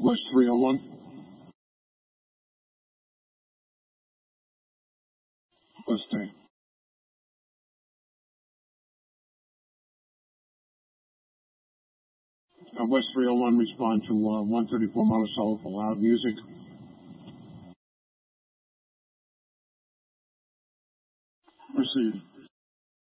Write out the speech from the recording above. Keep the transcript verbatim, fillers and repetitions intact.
West three oh one. West ten. Uh, West three oh one, respond to uh, one thirty-four Monticello for loud music. Proceed.